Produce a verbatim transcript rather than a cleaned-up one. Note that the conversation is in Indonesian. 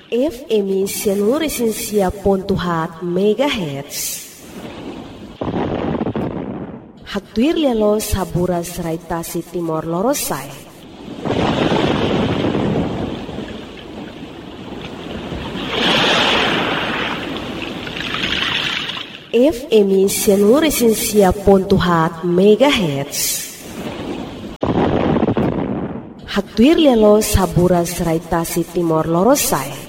F M ciento cinco ponto quatro megahertz. Haktuir lelo saburas raitasi Timor Lorosai. F M ciento cinco ponto quatro megahertz. Haktuir lelo saburas raitasi Timor Lorosai.